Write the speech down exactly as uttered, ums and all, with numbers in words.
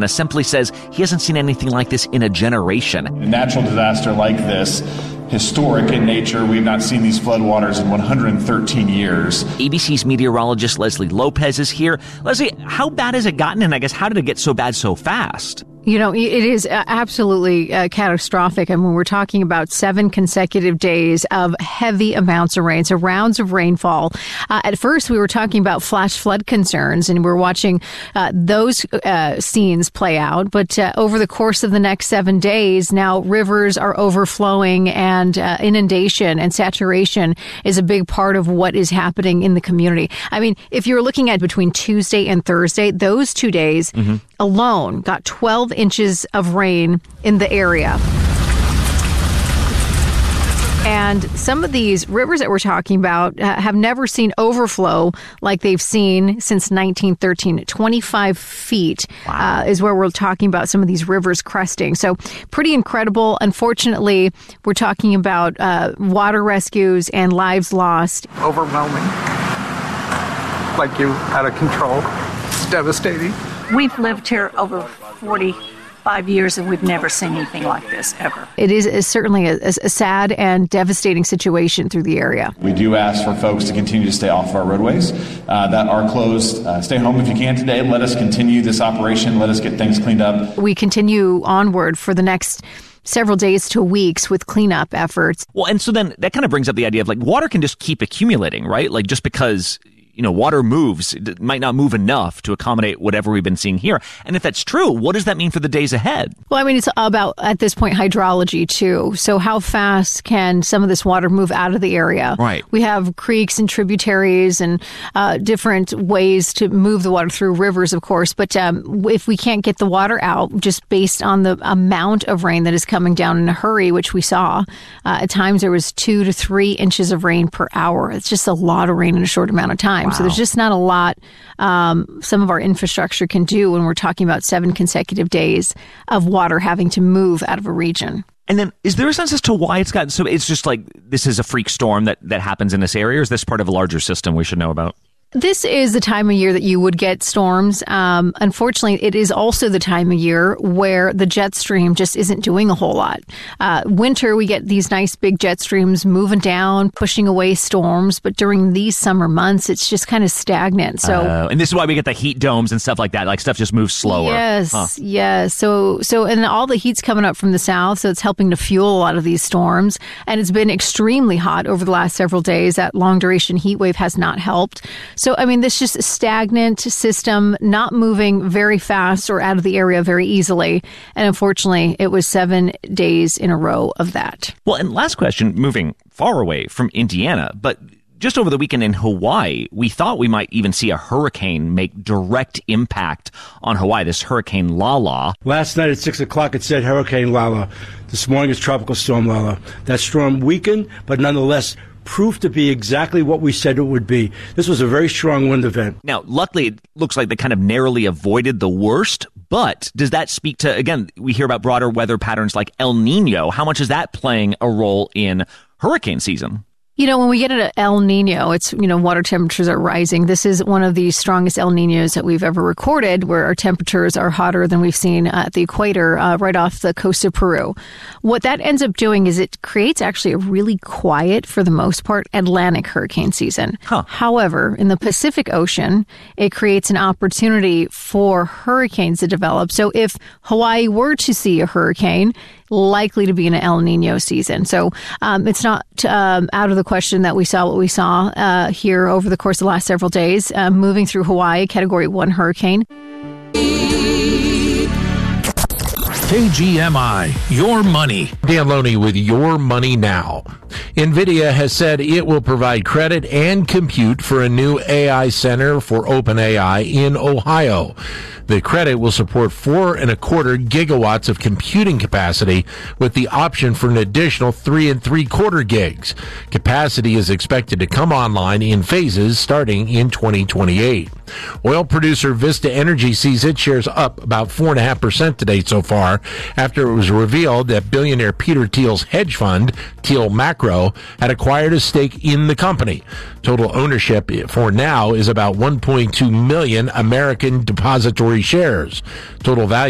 Louisiana, simply says he hasn't seen anything like this in a generation. A natural disaster like this, historic in nature, we've not seen these floodwaters in one hundred thirteen years. A B C's meteorologist Leslie Lopez is here. Leslie, how bad has it gotten, and I guess how did it get so bad so fast? You know, it is absolutely uh, catastrophic. I mean, we're talking about seven consecutive days of heavy amounts of rain, so rounds of rainfall. Uh, at first, we were talking about flash flood concerns, and we're watching uh, those uh, scenes play out. But uh, over the course of the next seven days, now rivers are overflowing, and uh, inundation and saturation is a big part of what is happening in the community. I mean, if you're looking at between Tuesday and Thursday, those two days mm-hmm. alone got twelve inches of rain in the area. And some of these rivers that we're talking about uh, have never seen overflow like they've seen since nineteen thirteen. twenty-five feet wow. uh, is where we're talking about some of these rivers cresting. So pretty incredible. Unfortunately, we're talking about uh, water rescues and lives lost. Overwhelming. Like you out of control. It's devastating. We've lived here over forty-five years, and we've never seen anything like this, ever. It is, is certainly a, a sad and devastating situation through the area. We do ask for folks to continue to stay off of our roadways uh, that are closed. Uh, stay home if you can today. Let us continue this operation. Let us get things cleaned up. We continue onward for the next several days to weeks with cleanup efforts. Well, and so then that kind of brings up the idea of, like, water can just keep accumulating, right? Like, just because, you know, water moves, it might not move enough to accommodate whatever we've been seeing here. And if that's true, what does that mean for the days ahead? Well, I mean, it's about, at this point, hydrology, too. So how fast can some of this water move out of the area? Right. We have creeks and tributaries and uh, different ways to move the water through rivers, of course. But um, if we can't get the water out, just based on the amount of rain that is coming down in a hurry, which we saw, uh, at times there was two to three inches of rain per hour. It's just a lot of rain in a short amount of time. Wow. So there's just not a lot um, some of our infrastructure can do when we're talking about seven consecutive days of water having to move out of a region. And then, is there a sense as to why it's gotten so? It's just like this is a freak storm that, that happens in this area, or is this part of a larger system we should know about? This is the time of year that you would get storms. Um, unfortunately, it is also the time of year where the jet stream just isn't doing a whole lot. Uh, winter, we get these nice big jet streams moving down, pushing away storms. But during these summer months, it's just kind of stagnant. So, uh, and this is why we get the heat domes and stuff like that. Like, stuff just moves slower. Yes, huh. yes. So, so, and all the heat's coming up from the south, so it's helping to fuel a lot of these storms. And it's been extremely hot over the last several days. That long duration heat wave has not helped. So, I mean, this is just a stagnant system, not moving very fast or out of the area very easily. And unfortunately, it was seven days in a row of that. Well, and last question, moving far away from Indiana, but just over the weekend in Hawaii, we thought we might even see a hurricane make direct impact on Hawaii, this Hurricane Lala. Last night at six o'clock, it said Hurricane Lala. This morning is Tropical Storm Lala. That storm weakened, but nonetheless proved to be exactly what we said it would be. This was a very strong wind event. Now, luckily, it looks like they kind of narrowly avoided the worst, but does that speak to, again, we hear about broader weather patterns like El Nino. How much is that playing a role in hurricane season? You know, when we get into El Nino, it's, you know, water temperatures are rising. This is one of the strongest El Ninos that we've ever recorded, where our temperatures are hotter than we've seen at the equator, uh, right off the coast of Peru. What that ends up doing is it creates actually a really quiet, for the most part, Atlantic hurricane season. Huh. However, in the Pacific Ocean, it creates an opportunity for hurricanes to develop. So if Hawaii were to see a hurricane, likely to be in an El Nino season. So um, it's not um, out of the question that we saw what we saw uh, here over the course of the last several days, uh, moving through Hawaii, Category one hurricane. K G M I, your money. Dan Loney with Your Money Now. NVIDIA has said it will provide credit and compute for a new A I center for OpenAI in Ohio. The credit will support four and a quarter gigawatts of computing capacity with the option for an additional three and three quarter gigs. Capacity is expected to come online in phases starting in twenty twenty-eight. Oil producer Vista Energy sees its shares up about four point five percent today so far after it was revealed that billionaire Peter Thiel's hedge fund, Thiel Macro, had acquired a stake in the company. Total ownership for now is about one point two million American depository shares. Total value